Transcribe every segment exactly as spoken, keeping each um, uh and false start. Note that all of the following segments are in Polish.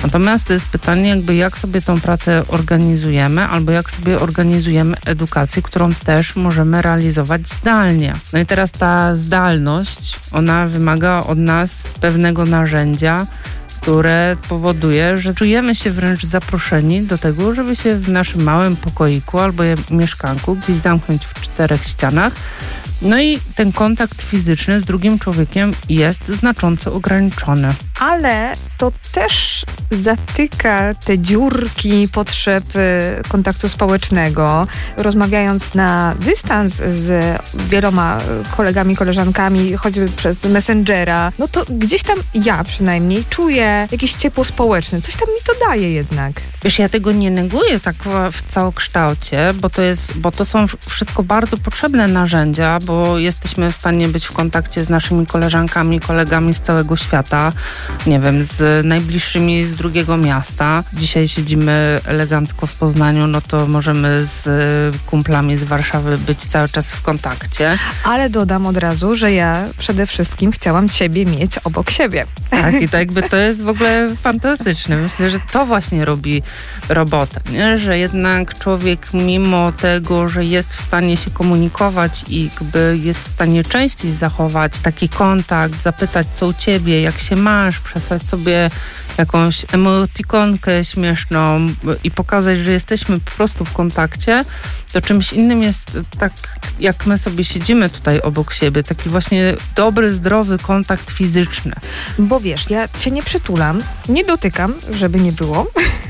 Natomiast to jest pytanie jakby jak sobie tą pracę organizujemy, albo jak sobie organizujemy edukację, którą też możemy realizować zdalnie. No i teraz ta zdalność, ona wymaga od nas pewnego narzędzia, które powoduje, że czujemy się wręcz zaproszeni do tego, żeby się w naszym małym pokoiku albo mieszkanku gdzieś zamknąć w czterech ścianach. No i ten kontakt fizyczny z drugim człowiekiem jest znacząco ograniczony. Ale to też zatyka te dziurki potrzeb kontaktu społecznego. Rozmawiając na dystans z wieloma kolegami, koleżankami, choćby przez Messengera, no to gdzieś tam ja przynajmniej czuję jakieś ciepło społeczne. Coś tam mi to daje jednak. Wiesz, ja tego nie neguję tak w całokształcie, bo to jest, bo to są wszystko bardzo potrzebne narzędzia, bo jesteśmy w stanie być w kontakcie z naszymi koleżankami, kolegami z całego świata, nie wiem, z najbliższymi z drugiego miasta. Dzisiaj siedzimy elegancko w Poznaniu, no to możemy z kumplami z Warszawy być cały czas w kontakcie. Ale dodam od razu, że ja przede wszystkim chciałam ciebie mieć obok siebie. Tak, i to jakby to jest w ogóle fantastyczne. Myślę, że to właśnie robi robotę, nie? Że jednak człowiek mimo tego, że jest w stanie się komunikować i jakby jest w stanie częściej zachować taki kontakt, zapytać co u ciebie, jak się masz, przesłać sobie jakąś emotikonkę śmieszną i pokazać, że jesteśmy po prostu w kontakcie, to czymś innym jest tak, jak my sobie siedzimy tutaj obok siebie, taki właśnie dobry, zdrowy kontakt fizyczny. Bo wiesz, ja cię nie przytulam, nie dotykam, żeby nie było.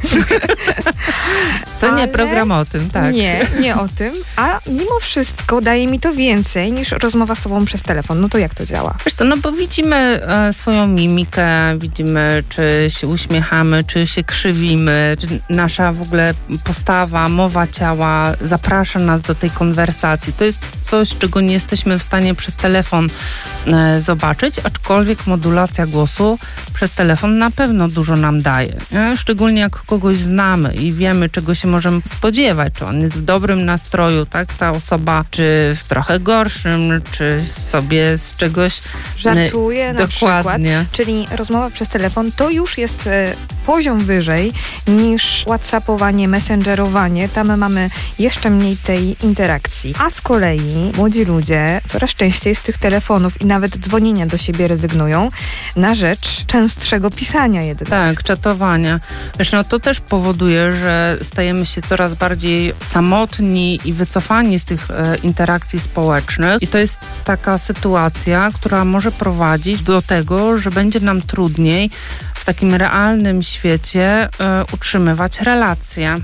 To ale nie program o tym, tak. Nie, nie o tym, a mimo wszystko daje mi to więcej niż rozmowa z tobą przez telefon. No to jak to działa? Wiesz to, no bo widzimy e, swoją mimikę, widzimy, czy się uśmiechamy, czy się krzywimy, czy nasza w ogóle postawa, mowa ciała zaprasza nas do tej konwersacji. To jest coś, czego nie jesteśmy w stanie przez telefon e, zobaczyć, aczkolwiek modulacja głosu przez telefon na pewno dużo nam daje. Nie? Szczególnie jak kogoś znamy i wiemy, czego się możemy spodziewać, czy on jest w dobrym nastroju, tak, ta osoba, czy w trochę gorszym, czy sobie z czegoś żartuje na dokładnie. Przykład. Czyli rozmowa przez telefon to już jest e, poziom wyżej niż whatsappowanie, messengerowanie. Tam mamy jeszcze mniej tej interakcji. A z kolei młodzi ludzie coraz częściej z tych telefonów i nawet dzwonienia do siebie rezygnują na rzecz częstszego pisania jednak. Tak, czatowania. Wiesz, no to też powoduje, że stajemy się coraz bardziej samotni i wycofani z tych e, interakcji społecznych. I to jest taka sytuacja, która może prowadzić do tego, że będzie nam trudniej w takim realnym świecie e, utrzymywać relacje.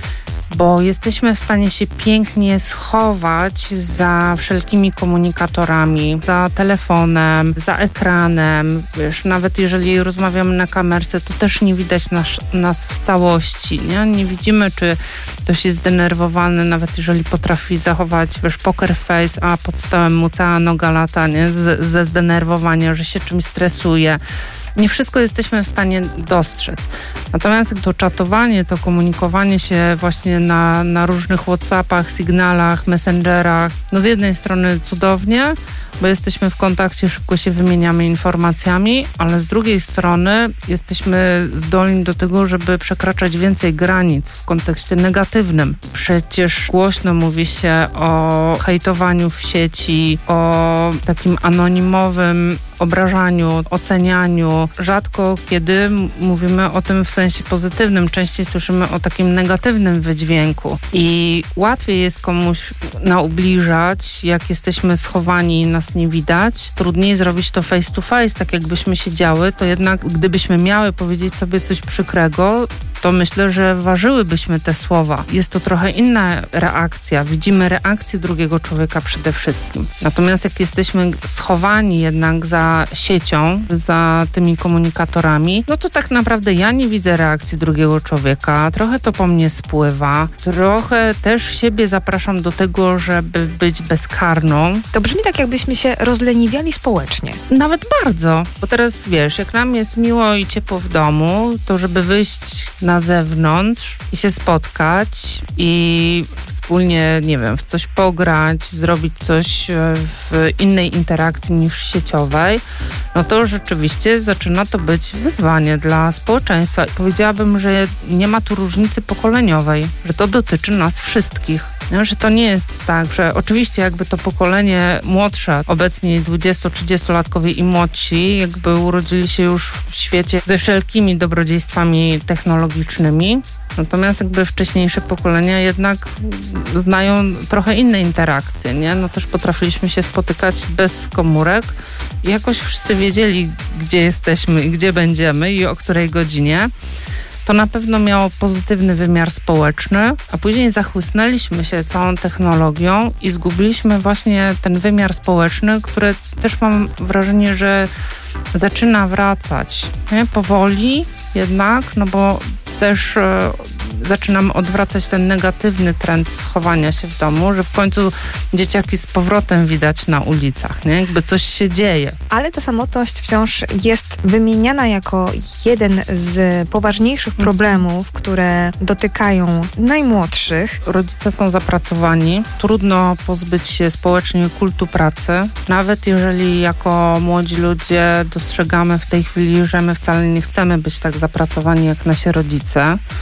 Bo jesteśmy w stanie się pięknie schować za wszelkimi komunikatorami, za telefonem, za ekranem. Wiesz, nawet jeżeli rozmawiamy na kamerce, to też nie widać nas, nas w całości. Nie? nie widzimy, czy ktoś jest zdenerwowany, nawet jeżeli potrafi zachować, wiesz, poker face, a pod stołem mu cała noga lata, nie? Z, ze zdenerwowania, że się czymś stresuje. Nie wszystko jesteśmy w stanie dostrzec. Natomiast to czatowanie, to komunikowanie się właśnie na, na różnych WhatsAppach, Signalach, Messengerach, no z jednej strony cudownie, bo jesteśmy w kontakcie, szybko się wymieniamy informacjami, ale z drugiej strony jesteśmy zdolni do tego, żeby przekraczać więcej granic w kontekście negatywnym. Przecież głośno mówi się o hejtowaniu w sieci, o takim anonimowym obrażaniu, ocenianiu. Rzadko kiedy mówimy o tym w sensie pozytywnym. Częściej słyszymy o takim negatywnym wydźwięku. I łatwiej jest komuś naubliżać, jak jesteśmy schowani i nas nie widać. Trudniej zrobić to face to face, tak jakbyśmy siedziały, to jednak gdybyśmy miały powiedzieć sobie coś przykrego, to myślę, że ważyłybyśmy te słowa. Jest to trochę inna reakcja. Widzimy reakcję drugiego człowieka przede wszystkim. Natomiast jak jesteśmy schowani jednak za siecią, za tymi komunikatorami, no to tak naprawdę ja nie widzę reakcji drugiego człowieka. Trochę to po mnie spływa. Trochę też siebie zapraszam do tego, żeby być bezkarną. To brzmi tak, jakbyśmy się rozleniwiali społecznie. Nawet bardzo. Bo teraz wiesz, jak nam jest miło i ciepło w domu, to żeby wyjść na na zewnątrz i się spotkać i wspólnie, nie wiem, w coś pograć, zrobić coś w innej interakcji niż sieciowej, no to rzeczywiście zaczyna to być wyzwanie dla społeczeństwa. I powiedziałabym, że nie ma tu różnicy pokoleniowej, że to dotyczy nas wszystkich. No, że to nie jest tak, że oczywiście jakby to pokolenie młodsze, obecnie dwudziesto-trzydziestolatkowie i młodsi, jakby urodzili się już w świecie ze wszelkimi dobrodziejstwami technologicznymi. Natomiast jakby wcześniejsze pokolenia jednak znają trochę inne interakcje, nie? No też potrafiliśmy się spotykać bez komórek i jakoś wszyscy wiedzieli, gdzie jesteśmy i gdzie będziemy i o której godzinie. To na pewno miało pozytywny wymiar społeczny, a później zachłysnęliśmy się całą technologią i zgubiliśmy właśnie ten wymiar społeczny, który też mam wrażenie, że zaczyna wracać, nie? Powoli jednak, no bo też e, zaczynamy odwracać ten negatywny trend schowania się w domu, że w końcu dzieciaki z powrotem widać na ulicach, nie? Jakby coś się dzieje. Ale ta samotność wciąż jest wymieniana jako jeden z poważniejszych problemów, które dotykają najmłodszych. Rodzice są zapracowani. Trudno pozbyć się społecznie kultu pracy. Nawet jeżeli jako młodzi ludzie dostrzegamy w tej chwili, że my wcale nie chcemy być tak zapracowani jak nasi rodzice.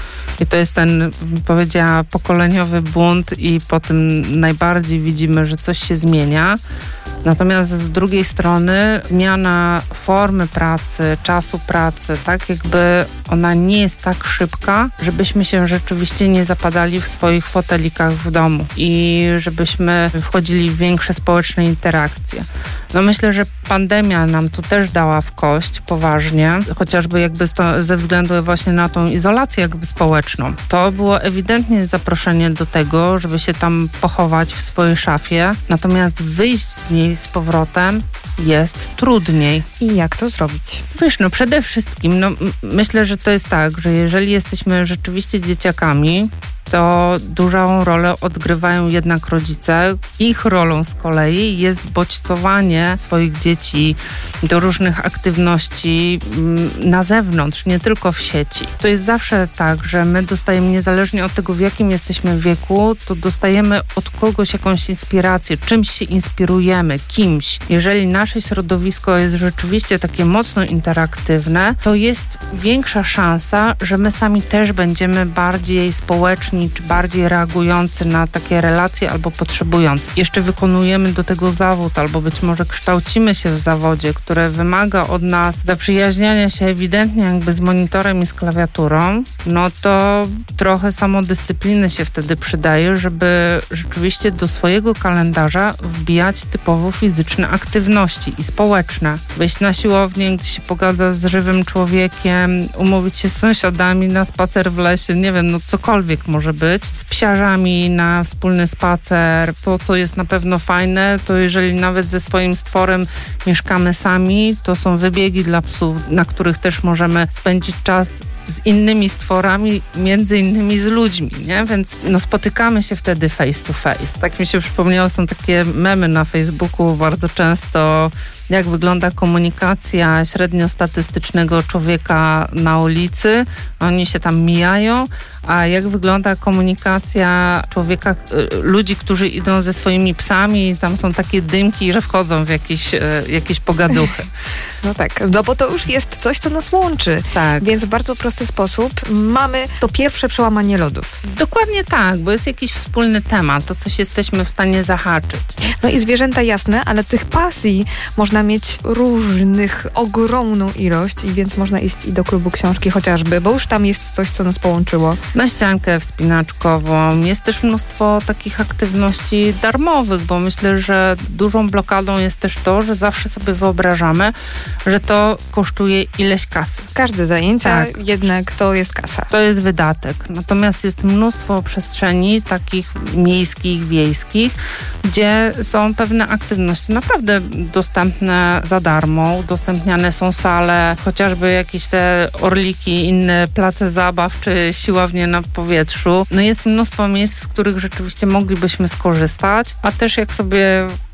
I to jest ten, powiedziała, pokoleniowy bunt i po tym najbardziej widzimy, że coś się zmienia. Natomiast z drugiej strony zmiana formy pracy, czasu pracy, tak jakby ona nie jest tak szybka, żebyśmy się rzeczywiście nie zapadali w swoich fotelikach w domu i żebyśmy wchodzili w większe społeczne interakcje. No myślę, że pandemia nam tu też dała w kość poważnie, chociażby jakby sto, ze względu właśnie na tą izolację jakby społeczną. To było ewidentnie zaproszenie do tego, żeby się tam pochować w swojej szafie, natomiast wyjść z niej z powrotem jest trudniej. I jak to zrobić? Wiesz, no przede wszystkim, no m- myślę, że to jest tak, że jeżeli jesteśmy rzeczywiście dzieciakami, to dużą rolę odgrywają jednak rodzice. Ich rolą z kolei jest bodźcowanie swoich dzieci do różnych aktywności na zewnątrz, nie tylko w sieci. To jest zawsze tak, że my dostajemy, niezależnie od tego, w jakim jesteśmy wieku, to dostajemy od kogoś jakąś inspirację, czymś się inspirujemy, kimś. Jeżeli nasze środowisko jest rzeczywiście takie mocno interaktywne, to jest większa szansa, że my sami też będziemy bardziej społeczni, czy bardziej reagujący na takie relacje albo potrzebujący. Jeszcze wykonujemy do tego zawód albo być może kształcimy się w zawodzie, które wymaga od nas zaprzyjaźniania się ewidentnie jakby z monitorem i z klawiaturą, no to trochę samodyscypliny się wtedy przydaje, żeby rzeczywiście do swojego kalendarza wbijać typowo fizyczne aktywności i społeczne. Wejść na siłownię, gdzie się pogada z żywym człowiekiem, umówić się z sąsiadami na spacer w lesie, nie wiem, no cokolwiek może być, z psiarzami na wspólny spacer. To, co jest na pewno fajne, to jeżeli nawet ze swoim stworem mieszkamy sami, to są wybiegi dla psów, na których też możemy spędzić czas z innymi stworami, między innymi z ludźmi, nie? Więc no, spotykamy się wtedy face to face. Tak mi się przypomniało, są takie memy na Facebooku bardzo często, jak wygląda komunikacja średniostatystycznego człowieka na ulicy. Oni się tam mijają, a jak wygląda komunikacja człowieka, ludzi, którzy idą ze swoimi psami, tam są takie dymki, że wchodzą w jakieś, jakieś pogaduchy. No tak, no bo to już jest coś, co nas łączy. Tak. Więc w bardzo prosty sposób mamy to pierwsze przełamanie lodów. Dokładnie tak, bo jest jakiś wspólny temat, to coś jesteśmy w stanie zahaczyć. No i zwierzęta jasne, ale tych pasji można mieć różnych, ogromną ilość i więc można iść i do klubu książki chociażby, bo już tam jest coś, co nas połączyło. Na ściankę wspinaczkową. Jest też mnóstwo takich aktywności darmowych, bo myślę, że dużą blokadą jest też to, że zawsze sobie wyobrażamy, że to kosztuje ileś kasy. Każde zajęcia Tak. jednak to jest kasa. To jest wydatek. Natomiast jest mnóstwo przestrzeni takich miejskich, wiejskich, gdzie są pewne aktywności naprawdę dostępne za darmo. Udostępniane są sale, chociażby jakieś te orliki, inne place zabaw, czy siłownie na powietrzu. No jest mnóstwo miejsc, z których rzeczywiście moglibyśmy skorzystać, a też jak sobie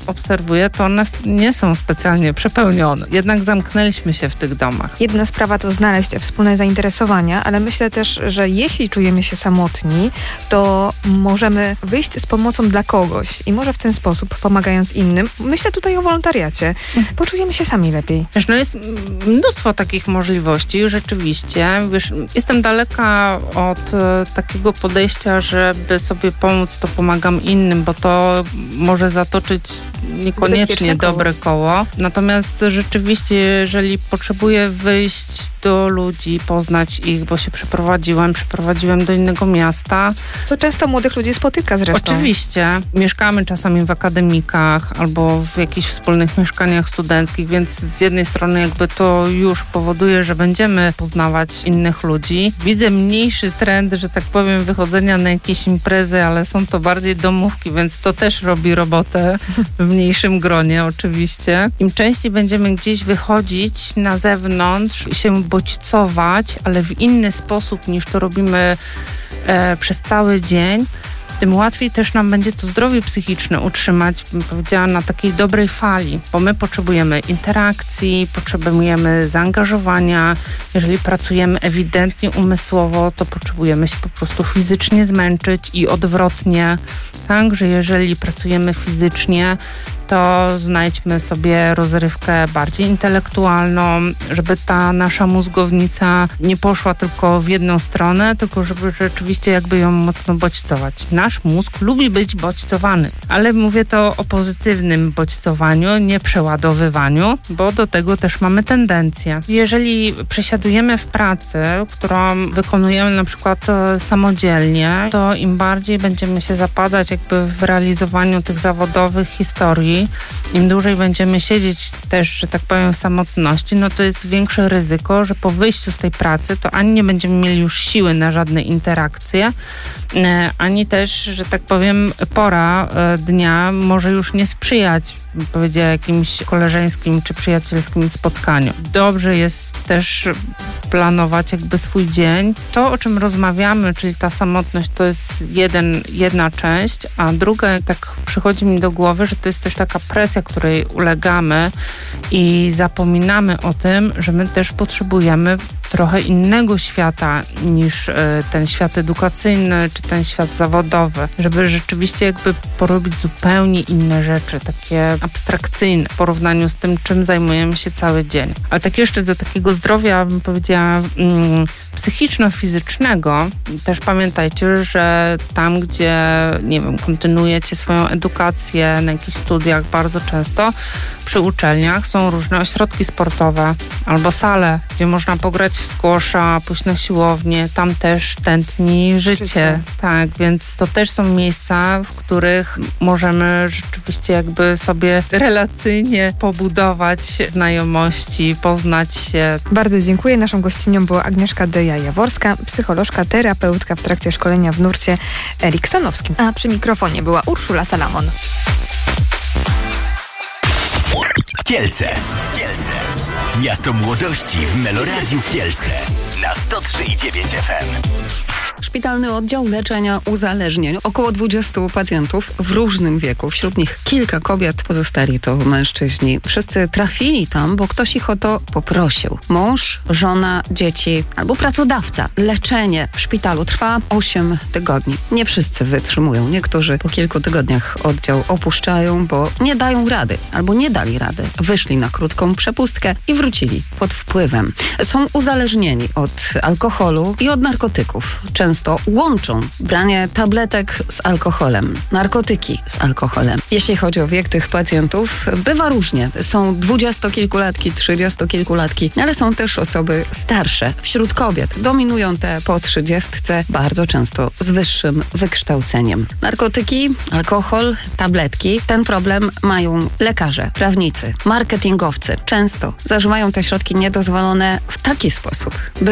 obserwuję, to one nie są specjalnie przepełnione. Jednak zamknęliśmy się w tych domach. Jedna sprawa to znaleźć wspólne zainteresowania, ale myślę też, że jeśli czujemy się samotni, to możemy wyjść z pomocą dla kogoś i może w ten sposób, pomagając innym, myślę tutaj o wolontariacie, poczujemy się sami lepiej. Wiesz, no jest mnóstwo takich możliwości, rzeczywiście. Wiesz, jestem daleka od e, takiego podejścia, żeby sobie pomóc, to pomagam innym, bo to może zatoczyć niekoniecznie dobre koło. Natomiast rzeczywiście, jeżeli potrzebuję wyjść do ludzi, poznać ich, bo się przeprowadziłem, przeprowadziłem do innego miasta. Co często młodych ludzi spotyka zresztą. Oczywiście. Mieszkamy czasami w akademikach albo w jakichś wspólnych mieszkaniach studenckich, więc z jednej strony jakby to już powoduje, że będziemy poznawać innych ludzi. Widzę mniejszy trend, że tak powiem, wychodzenia na jakieś imprezy, ale są to bardziej domówki, więc to też robi robotę w mniejszym gronie oczywiście. Im częściej będziemy gdzieś wychodzić na zewnątrz i się bodźcować, ale w inny sposób niż to robimy e, przez cały dzień, tym łatwiej też nam będzie to zdrowie psychiczne utrzymać, bym powiedziała, na takiej dobrej fali, bo my potrzebujemy interakcji, potrzebujemy zaangażowania. Jeżeli pracujemy ewidentnie umysłowo, to potrzebujemy się po prostu fizycznie zmęczyć i odwrotnie. Tak, że jeżeli pracujemy fizycznie, to znajdźmy sobie rozrywkę bardziej intelektualną, żeby ta nasza mózgownica nie poszła tylko w jedną stronę, tylko żeby rzeczywiście jakby ją mocno bodźcować. Nasz mózg lubi być bodźcowany, ale mówię to o pozytywnym bodźcowaniu, nie przeładowywaniu, bo do tego też mamy tendencję. Jeżeli przesiadujemy w pracy, którą wykonujemy na przykład samodzielnie, to im bardziej będziemy się zapadać jakby w realizowaniu tych zawodowych historii, im dłużej będziemy siedzieć też, że tak powiem, w samotności, no to jest większe ryzyko, że po wyjściu z tej pracy to ani nie będziemy mieli już siły na żadne interakcje, ani też, że tak powiem, pora dnia może już nie sprzyjać, bym powiedziała, jakimś koleżeńskim czy przyjacielskim spotkaniu. Dobrze jest też planować jakby swój dzień. To, o czym rozmawiamy, czyli ta samotność, to jest jeden, jedna część, a druga, tak przychodzi mi do głowy, że to jest też taka presja, której ulegamy i zapominamy o tym, że my też potrzebujemy trochę innego świata niż ten świat edukacyjny, czy ten świat zawodowy, żeby rzeczywiście jakby porobić zupełnie inne rzeczy, takie abstrakcyjne w porównaniu z tym, czym zajmujemy się cały dzień. Ale tak jeszcze do takiego zdrowia, bym powiedziała, mm, psychiczno-fizycznego, też pamiętajcie, że tam, gdzie, nie wiem, kontynuujecie swoją edukację na jakichś studiach, bardzo często przy uczelniach są różne ośrodki sportowe albo sale, gdzie można pograć w squasha, pójść na siłownię, tam też tętni życie. życie. Tak, więc to też są miejsca, w których możemy rzeczywiście jakby sobie relacyjnie pobudować znajomości, poznać się. Bardzo dziękuję. Naszą gościnią była Agnieszka Deja-Jaworska, psycholożka, terapeutka w trakcie szkolenia w nurcie eriksonowskim. A przy mikrofonie była Urszula Salamon. Kielce. Kielce. Miasto młodości w Meloradiu Kielce na sto trzy i dziewięć F M. Szpitalny oddział leczenia uzależnień. Około dwudziestu pacjentów w różnym wieku. Wśród nich kilka kobiet, pozostali to mężczyźni. Wszyscy trafili tam, bo ktoś ich o to poprosił. Mąż, żona, dzieci albo pracodawca. Leczenie w szpitalu trwa osiem tygodni. Nie wszyscy wytrzymują. Niektórzy po kilku tygodniach oddział opuszczają, bo nie dają rady albo nie dali rady. Wyszli na krótką przepustkę i wrócili pod wpływem. Są uzależnieni od alkoholu i od narkotyków. Często łączą branie tabletek z alkoholem, narkotyki z alkoholem. Jeśli chodzi o wiek tych pacjentów, bywa różnie. Są dwudziestokilkulatki, trzydziestokilkulatki, ale są też osoby starsze. Wśród kobiet dominują te po trzydziestce, bardzo często z wyższym wykształceniem. Narkotyki, alkohol, tabletki. Ten problem mają lekarze, prawnicy, marketingowcy. Często zażywają te środki niedozwolone w taki sposób, by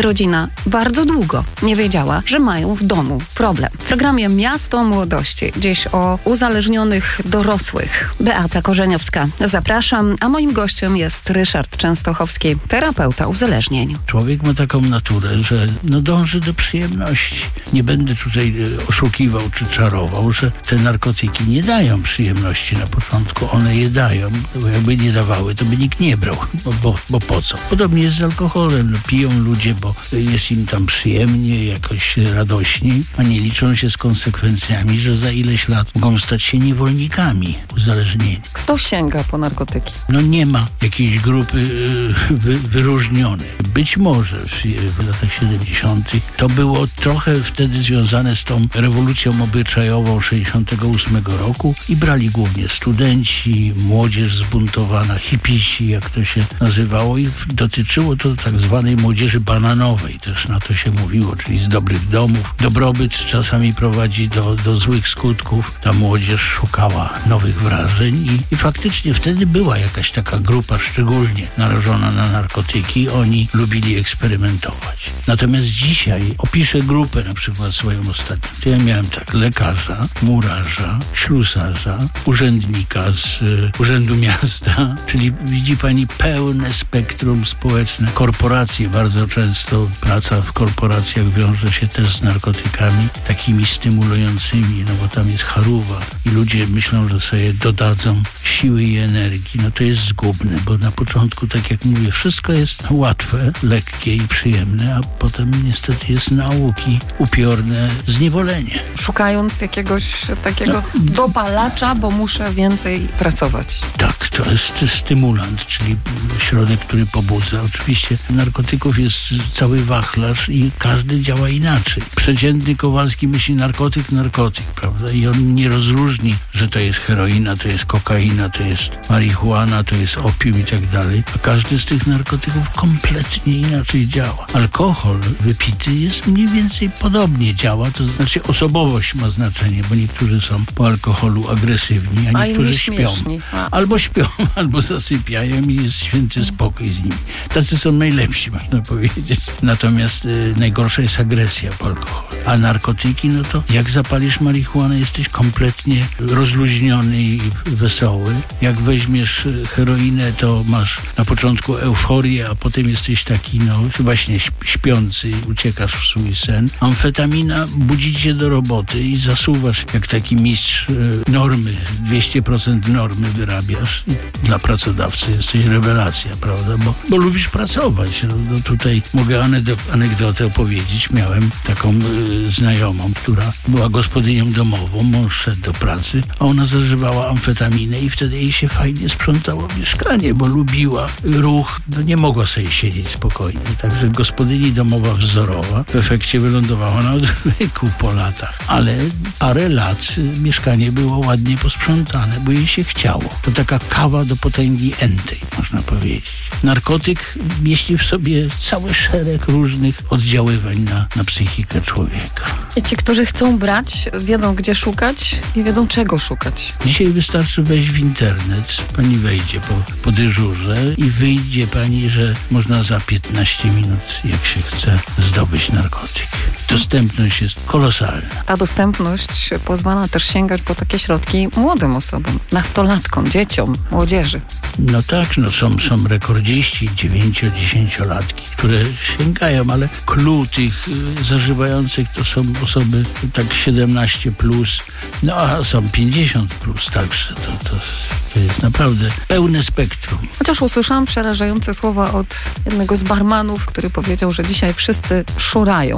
rodzina bardzo długo nie wiedziała, że mają w domu problem. W programie Miasto Młodości dziś o uzależnionych dorosłych. Beata Korzeniowska. Zapraszam, a moim gościem jest Ryszard Częstochowski, terapeuta uzależnień. Człowiek ma taką naturę, że no dąży do przyjemności. Nie będę tutaj oszukiwał czy czarował, że te narkotyki nie dają przyjemności na początku. One je dają, bo jakby nie dawały, to by nikt nie brał, bo, bo, bo po co? Podobnie jest z alkoholem. No, piją ludzie, bo jest im tam przyjemnie, jakoś radośniej, a nie liczą się z konsekwencjami, że za ileś lat mogą stać się niewolnikami uzależnieni. Kto sięga po narkotyki? No nie ma jakiejś grupy yy, wy, wyróżnionej. Być może w, w latach siedemdziesiątych to było trochę wtedy związane z tą rewolucją obyczajową sześćdziesiątego ósmego roku i brali głównie studenci, młodzież zbuntowana, hipisi, jak to się nazywało, i dotyczyło to tak zwanej młodzieży bananowej, też na to się mówiło, czyli z dobrych domów. Dobrobyt czasami prowadzi do, do złych skutków. Ta młodzież szukała nowych wrażeń i, i faktycznie wtedy była jakaś taka grupa szczególnie narażona na narkotyki. Oni lubili eksperymentować. Natomiast dzisiaj opiszę grupę, na przykład swoją ostatnią. To ja miałem tak, lekarza, murarza, ślusarza, urzędnika z y, Urzędu Miasta, czyli widzi pani pełne spektrum społeczne. Korporacje, bardzo często praca w korporacjach wiąże się też z narkotykami, takimi stymulującymi, no bo tam jest charuwa i ludzie myślą, że sobie dodadzą siły i energii. No to jest zgubne, bo na początku, tak jak mówię, wszystko jest łatwe, lekkie i przyjemne, a potem niestety jest nauki, upiorne zniewolenie. Szukając jakiegoś takiego no, dopalacza, bo muszę więcej pracować. Tak, to jest stymulant, czyli środek, który pobudza. Oczywiście narkotyków jest cały wachlarz i każdy działa inaczej. Przeciętny Kowalski myśli narkotyk, narkotyk, prawda? I on nie rozróżni, że to jest heroina, to jest kokaina, to jest marihuana, to jest opium i tak dalej. A każdy z tych narkotyków kompletnie inaczej działa. Alkohol wypity jest mniej więcej podobnie działa, to znaczy osobowość ma znaczenie, bo niektórzy są po alkoholu agresywni, a niektórzy a śpią. Śmieszni. Albo śpią, albo zasypiają i jest święty spokój z nimi. Tacy są najlepsi, można powiedzieć. Natomiast y, najgorsza jest agresja po alkoholu. A narkotyki, no to jak zapalisz marihuanę, jesteś kompletnie rozluźniony i wesoły. Jak weźmiesz heroinę, to masz na początku euforię, a potem jesteś taki, no właśnie śpiący, uciekasz w swój sen. Amfetamina budzi cię do roboty i zasuwasz jak taki mistrz y, normy. dwieście procent normy wyrabiasz i dla pracodawcy jesteś rewelacja, prawda? Bo, bo lubisz pracować. No, no tutaj mogę anegdotę opowiedzieć. Miałem taką y, znajomą, która była gospodynią domową, mąż szedł do pracy, a ona zażywała amfetaminę i wtedy jej się fajnie sprzątało mieszkanie, bo lubiła ruch, no nie mogła sobie siedzieć spokojnie. Także gospodyni domowa wzorowa w efekcie wylądowała na odwyku po latach. Ale parę lat mieszkanie było ładnie posprzątane, bo jej się chciało. To taka kawa do potęgi entej, można powiedzieć. Narkotyk mieści w sobie cały szereg różnych oddziaływań na, na psychikę człowieka. I ci, którzy chcą brać, wiedzą gdzie szukać i wiedzą czego szukać. Dzisiaj wystarczy wejść w internet, pani wejdzie po, po dyżurze i wyjdzie pani, że można za piętnaście minut, jak się chce, zdobyć narkotyk. Dostępność jest kolosalna. Ta dostępność pozwala też sięgać po takie środki młodym osobom, nastolatkom, dzieciom, młodzieży. No tak, no są, są rekordziści, dziewięcio-dziesięciolatki, które sięgają, ale clue tych y, zażywających to są osoby tak siedemnaście plus, no a są pięćdziesiąt plus, także to, to, to jest naprawdę pełne spektrum. Chociaż usłyszałam przerażające słowa od jednego z barmanów, który powiedział, że dzisiaj wszyscy szurają.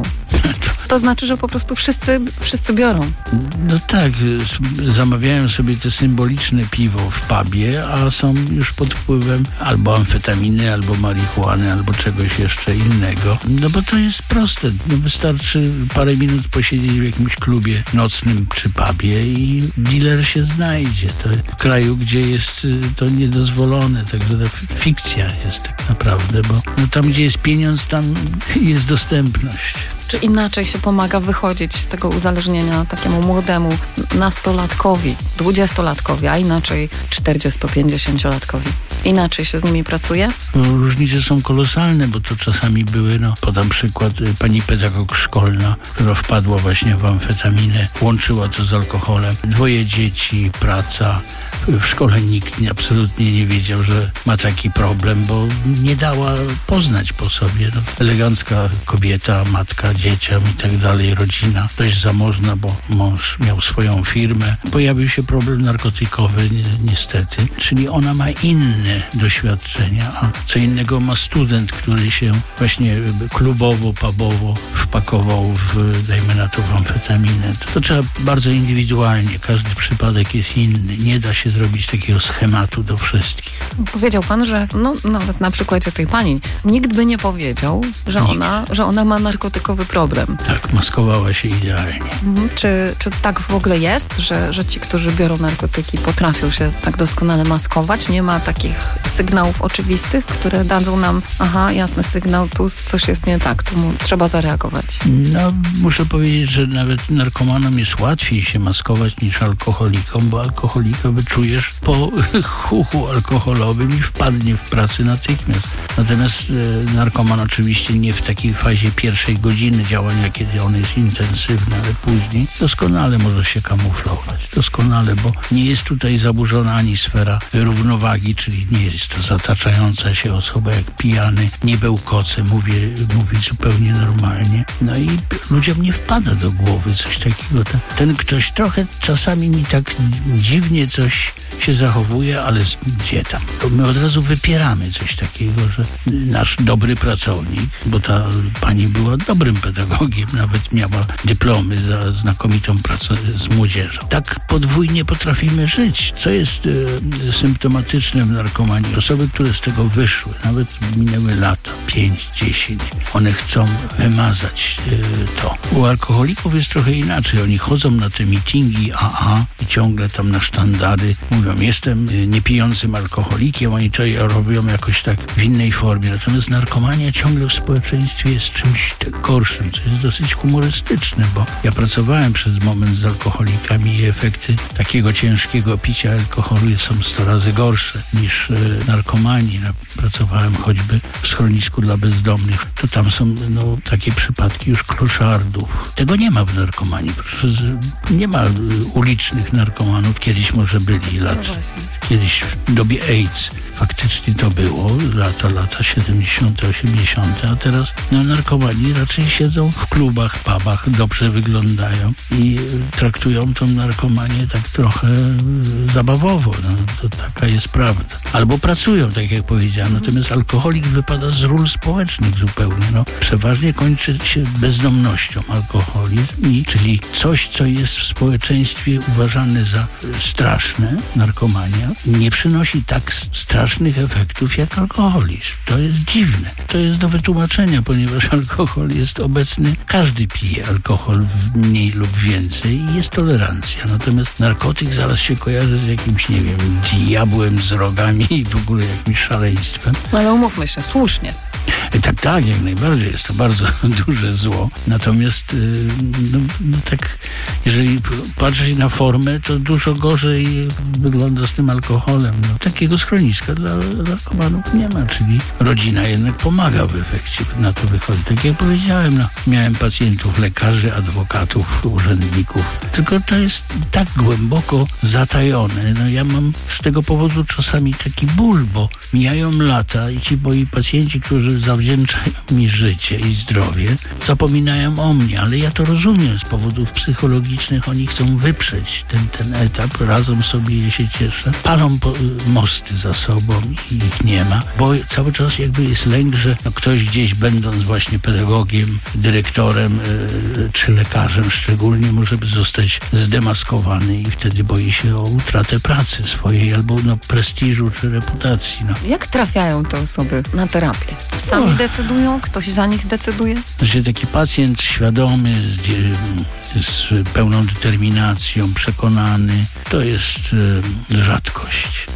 To znaczy, że po prostu wszyscy, wszyscy biorą. No tak, zamawiają sobie te symboliczne piwo w pubie, a są już pod wpływem albo amfetaminy, albo marihuany, albo czegoś jeszcze innego. No bo to jest proste. No wystarczy parę minut posiedzieć w jakimś klubie nocnym czy pubie i dealer się znajdzie. To w kraju, gdzie jest to niedozwolone, także ta fikcja jest tak naprawdę, bo no tam, gdzie jest pieniądz, tam jest dostępność. Czy inaczej się pomaga wychodzić z tego uzależnienia takiemu młodemu nastolatkowi, dwudziestolatkowi, a inaczej czterdziesto-pięćdziesięciolatkowi? inaczej się z nimi pracuje? Różnice są kolosalne, bo to czasami były, no podam przykład, y, pani pedagog szkolna, która wpadła właśnie w amfetaminę, łączyła to z alkoholem. Dwoje dzieci, praca. W szkole nikt nie, absolutnie nie wiedział, że ma taki problem, bo nie dała poznać po sobie. No, elegancka kobieta, matka dzieciom i tak dalej, rodzina dość zamożna, bo mąż miał swoją firmę. Pojawił się problem narkotykowy ni niestety, czyli ona ma inne doświadczenia, a co innego ma student, który się właśnie klubowo, pubowo wpakował w, dajmy na to, w amfetaminę. To, to trzeba bardzo indywidualnie, każdy przypadek jest inny, nie da się zrobić takiego schematu do wszystkich. Powiedział pan, że no, nawet na przykładzie tej pani nikt by nie powiedział, że, ona, że ona ma narkotykowy problem. Tak, maskowała się idealnie. Mhm. Czy, czy tak w ogóle jest, że, że ci, którzy biorą narkotyki, potrafią się tak doskonale maskować? Nie ma takich sygnałów oczywistych, które dadzą nam, aha, jasny sygnał, tu coś jest nie tak, tu mu trzeba zareagować. No, muszę powiedzieć, że nawet narkomanom jest łatwiej się maskować niż alkoholikom, bo alkoholika wyczujesz po chuchu alkoholowym i wpadnie w pracę natychmiast. Natomiast e, narkoman oczywiście nie w takiej fazie pierwszej godziny działania, kiedy on jest intensywny, ale później doskonale może się kamuflować. Doskonale, bo nie jest tutaj zaburzona ani sfera równowagi, czyli nie jest to zataczająca się osoba jak pijany, nie bełkoce, mówię, mówi zupełnie normalnie. No i ludziom nie wpada do głowy coś takiego. Ten, ten ktoś trochę czasami mi tak dziwnie coś się zachowuje, ale gdzie tam? To my od razu wypieramy coś takiego, że nasz dobry pracownik, bo ta pani była dobrym pedagogiem, nawet miała dyplomy za znakomitą pracę z młodzieżą. Tak podwójnie potrafimy żyć. Co jest e, symptomatyczne w narkomanii? Osoby, które z tego wyszły, nawet minęły lata, pięć, dziesięć, one chcą wymazać e, to. U alkoholików jest trochę inaczej. Oni chodzą na te mityngi A A i ciągle tam na sztandary mówią, jestem niepijącym alkoholikiem, oni to robią jakoś tak w innej formie. Natomiast narkomania ciągle w społeczeństwie jest czymś tak gorszym, co jest dosyć humorystyczne, bo ja pracowałem przez moment z alkoholikami i efekty takiego ciężkiego picia alkoholu są sto razy gorsze niż narkomanii. Pracowałem choćby w schronisku dla bezdomnych. To tam są no, takie przypadki już kloszardów. Tego nie ma w narkomanii. Proszę, nie ma ulicznych narkomanów. Kiedyś może byli lat. No kiedyś w dobie AIDS faktycznie to było. Lata, lata siedemdziesiąte, osiemdziesiąte. A teraz no, narkomani raczej siedzą w klubach, pubach, dobrze wyglądają i traktują tą narkomanię tak trochę zabawowo. No, to taka jest prawda. Albo pracują, tak jak powiedziałem. Natomiast alkoholik wypada z ról społecznych zupełnie. No, przeważnie kończy się bezdomnością alkoholizm, i, czyli coś, co jest w społeczeństwie uważane za straszne, narkomania, nie przynosi tak strasznych efektów jak alkoholizm. To jest dziwne. To jest do wytłumaczenia, ponieważ alkohol jest obecny. Każdy pije alkohol mniej lub więcej i jest tolerancja. Natomiast narkotyk zaraz się kojarzy z jakimś, nie wiem, diabłem z rogami i w ogóle jakimś szaleństwem. Ale umówmy się, słusznie. Tak, tak, jak najbardziej. Jest to bardzo duże zło. Natomiast no, no tak, jeżeli patrzeć na formę, to dużo gorzej wygląda z tym alkoholem. No, takiego schroniska dla narkomanów nie ma, czyli rodzina jednak pomaga w efekcie. Na to wychodzi. Tak jak powiedziałem, no, miałem pacjentów, lekarzy, adwokatów, urzędników. Tylko to jest tak głęboko zatajone. No, ja mam z tego powodu czasami taki ból, bo mijają lata i ci moi pacjenci, którzy zawdzięczają mi życie i zdrowie, zapominają o mnie, ale ja to rozumiem z powodów psychologicznych. Oni chcą wyprzeć ten, ten etap, razem sobie je się cieszę. Palą po, mosty za sobą i ich nie ma, bo cały czas jakby jest lęk, że no, ktoś gdzieś będąc właśnie pedagogiem, dyrektorem yy, czy lekarzem szczególnie może zostać zdemaskowany i wtedy boi się o utratę pracy swojej albo no, prestiżu czy reputacji. No. Jak trafiają te osoby na terapię? Sami decydują? Ktoś za nich decyduje? Znaczy taki pacjent świadomy, z, z pełną determinacją, przekonany, to jest y, rzadkość.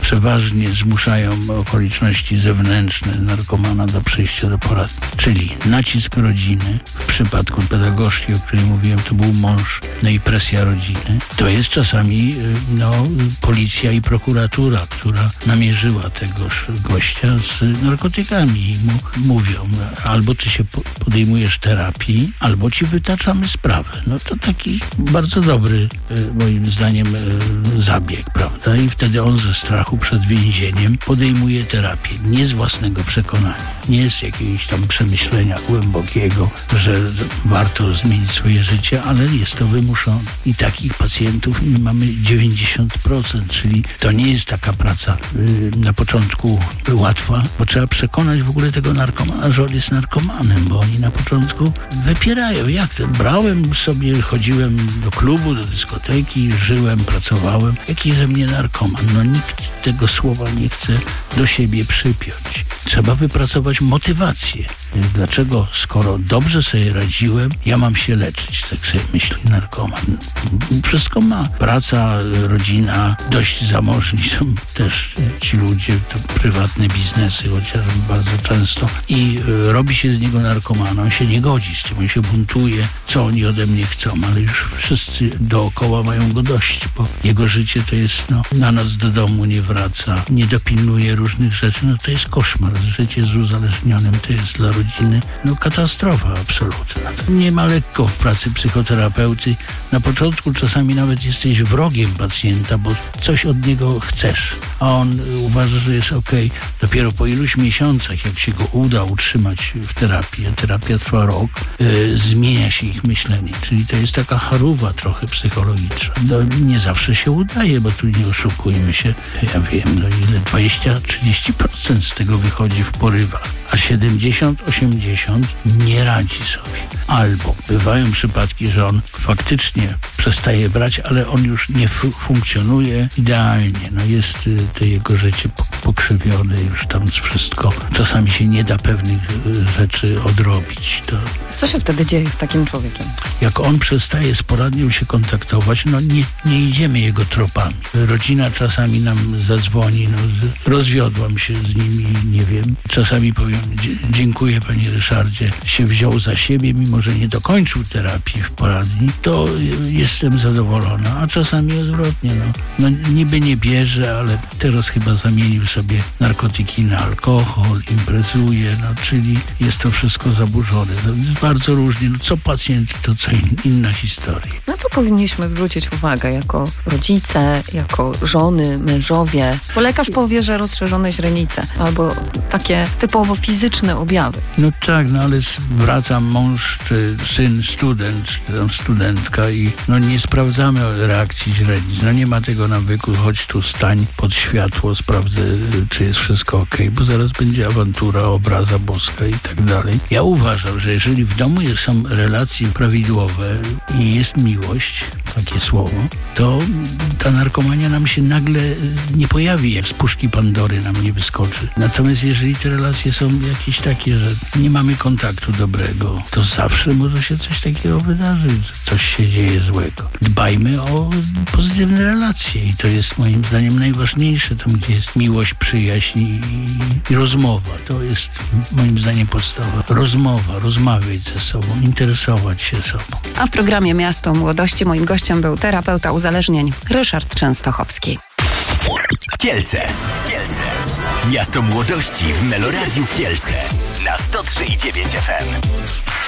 przeważnie zmuszają okoliczności zewnętrzne narkomana do przejścia do poradni. Czyli nacisk rodziny, w przypadku pedagogzki, o której mówiłem, to był mąż, no i presja rodziny. To jest czasami no, policja i prokuratura, która namierzyła tegoż gościa z narkotykami i mu mówią, albo ty się podejmujesz terapii, albo ci wytaczamy sprawę. No to taki bardzo dobry, moim zdaniem, zabieg, prawda? I wtedy on ze strachu przed więzieniem podejmuje terapię. Nie z własnego przekonania, nie z jakiegoś tam przemyślenia głębokiego, że warto zmienić swoje życie, ale jest to wymuszone. I takich pacjentów mamy dziewięćdziesiąt procent, czyli to nie jest taka praca yy, na początku łatwa, bo trzeba przekonać w ogóle tego narkomana, że on jest narkomanem, bo oni na początku wypierają. Jak to? Brałem sobie, chodziłem do klubu, do dyskoteki, żyłem, pracowałem. Jaki ze mnie narkoman? No nikt tego słowa nie chce do siebie przypiąć. Trzeba wypracować motywację. Dlaczego, skoro dobrze sobie radziłem, ja mam się leczyć, tak sobie myśli narkoman. Wszystko ma. Praca, rodzina, dość zamożni są też ci ludzie, to prywatne biznesy, chociaż bardzo często. I y, robi się z niego narkomana. On się nie godzi z tym, on się buntuje, co oni ode mnie chcą, ale już wszyscy dookoła mają go dość, bo jego życie to jest, no, na noc do domu nie wraca, nie dopilnuje różnych rzeczy. No to jest koszmar. Życie z uzależnionym to jest dla rodziny, no katastrofa absolutna. Nie ma lekko w pracy psychoterapeuty. Na początku czasami nawet jesteś wrogiem pacjenta, bo coś od niego chcesz, a on uważa, że jest okej. Okay. Dopiero po iluś miesiącach, jak się go uda utrzymać w terapii, a terapia trwa rok, yy, zmienia się ich myślenie. Czyli to jest taka charuwa trochę psychologiczna. No, nie zawsze się udaje, bo tu nie oszukujmy się. Ja wiem, no ile dwadzieścia do trzydziestu procent z tego wychodzi w porywach, a siedemdziesiąt do osiemdziesięciu procent nie radzi sobie. Albo bywają przypadki, że on faktycznie przestaje brać, ale on już nie f- funkcjonuje idealnie. No jest y, to jego życie pokrzywione, już tam wszystko. Czasami się nie da pewnych y, rzeczy odrobić. To co się wtedy dzieje z takim człowiekiem? Jak on przestaje z poradnią się kontaktować, no nie, nie idziemy jego tropami. Rodzina czasami nam zadzwoni, no z, rozwiodłam się z nimi, nie wiem. Czasami powiem, dziękuję panie Ryszardzie, się wziął za siebie, mimo że nie dokończył terapii w poradni, to jestem zadowolona, a czasami odwrotnie, no. No niby nie bierze, ale teraz chyba zamienił sobie narkotyki na alkohol, imprezuje, no czyli jest to wszystko zaburzone. No, bardzo różnie, no co pacjent, to co in, inna historia. Na co powinniśmy zwrócić uwagę jako rodzice, jako żony, mężowie? Bo lekarz powie, że rozszerzone źrenice albo takie typowo fizyczne objawy. No tak, no ale wraca mąż, czy syn, student, czy tam studentka i no nie sprawdzamy reakcji źrenic. No nie ma tego nawyku, chodź tu, stań pod światło, sprawdzę, czy jest wszystko okej, okay, bo zaraz będzie awantura, obraza boska i tak dalej. Ja uważam, że jeżeli w domu są relacje prawidłowe i jest miłość, takie słowo, to ta narkomania nam się nagle nie pojawi, jak z puszki Pandory nam nie wyskoczy. Natomiast jeżeli te relacje są jakieś takie, że nie mamy kontaktu dobrego, to zawsze może się coś takiego wydarzyć, że coś się dzieje złego. Dbajmy o pozytywne relacje i to jest moim zdaniem najważniejsze, tam gdzie jest miłość, przyjaźń i, i rozmowa. To jest moim zdaniem podstawa. Rozmowa, rozmawiać ze sobą, interesować się sobą. A w programie Miasto Młodości moim gościem był terapeuta uzależnień Ryszard Częstochowski. Kielce. Kielce. Miasto Młodości w Meloradiu Kielce na sto trzy i dziewięć F M.